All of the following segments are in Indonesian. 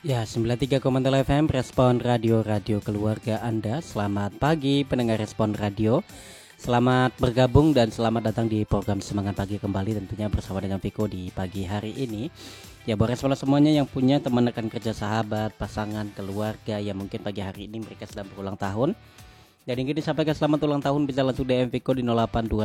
Ya, 93,0 FM Respon Radio Keluarga Anda. Selamat pagi pendengar Respon Radio. Selamat bergabung dan selamat datang di program Semangat Pagi kembali, tentunya bersama dengan Viko di pagi hari ini. Ya, buat respon semuanya yang punya teman rekan kerja, sahabat, pasangan, keluarga yang mungkin pagi hari ini mereka sedang berulang tahun. Dan ingin disampaikan selamat ulang tahun bisa langsung DM Viko di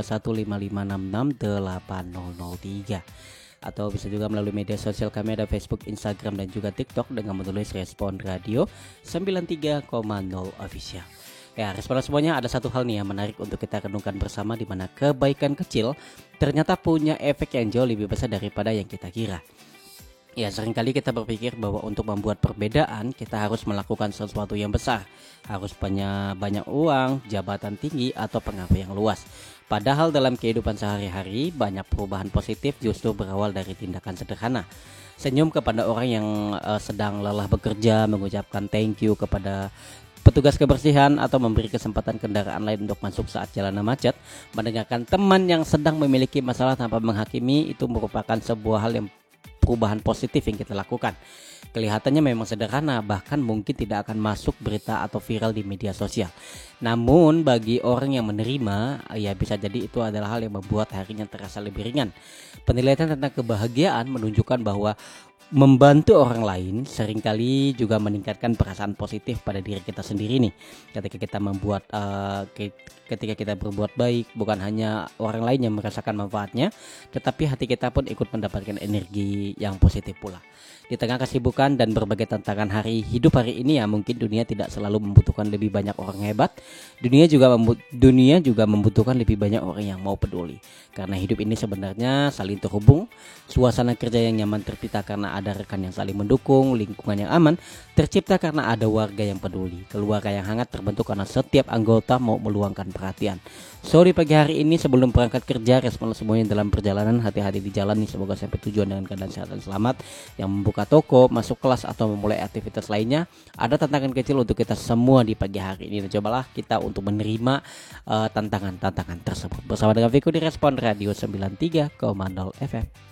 082155668003. Atau bisa juga melalui media sosial kami, ada Facebook, Instagram, dan juga TikTok dengan menulis Respon Radio 93,0 Official. Ya, respon semuanya, ada satu hal nih yang menarik untuk kita renungkan bersama, di mana kebaikan kecil ternyata punya efek yang jauh lebih besar daripada yang kita kira. Ya, seringkali kita berpikir bahwa untuk membuat perbedaan kita harus melakukan sesuatu yang besar, harus punya banyak uang, jabatan tinggi, atau pengaruh yang luas. Padahal dalam kehidupan sehari-hari banyak perubahan positif justru berawal dari tindakan sederhana. Senyum kepada orang yang sedang lelah bekerja, mengucapkan thank you kepada petugas kebersihan, atau memberi kesempatan kendaraan lain untuk masuk saat jalanan macet. Mendengarkan teman yang sedang memiliki masalah tanpa menghakimi, itu merupakan sebuah hal yang perubahan positif yang kita lakukan. Kelihatannya memang sederhana, bahkan mungkin tidak akan masuk berita atau viral di media sosial. Namun bagi orang yang menerima, ya bisa jadi itu adalah hal yang membuat harinya terasa lebih ringan. Penelitian tentang kebahagiaan menunjukkan bahwa membantu orang lain seringkali juga meningkatkan perasaan positif pada diri kita sendiri nih. Ketika kita berbuat baik, bukan hanya orang lain yang merasakan manfaatnya, tetapi hati kita pun ikut mendapatkan energi yang positif pula. Di tengah kesibukan dan berbagai tantangan hidup hari ini, ya mungkin dunia tidak selalu membutuhkan lebih banyak orang hebat. Dunia juga membutuhkan lebih banyak orang yang mau peduli. Karena hidup ini sebenarnya saling terhubung. Suasana kerja yang nyaman tercipta karena ada rekan yang saling mendukung, lingkungan yang aman tercipta karena ada warga yang peduli. Keluarga yang hangat terbentuk karena setiap anggota mau meluangkan perhatian. So, di pagi hari ini sebelum berangkat kerja, respon semuanya dalam perjalanan, hati-hati di jalan nih, semoga sampai tujuan dengan keadaan sehat dan selamat. Yang membuka toko, masuk kelas, atau memulai aktivitas lainnya, ada tantangan kecil untuk kita semua di pagi hari ini. Dan cobalah kita untuk menerima tantangan-tantangan tersebut. Bersama dengan Viko di Respon Radio 93,0 FM.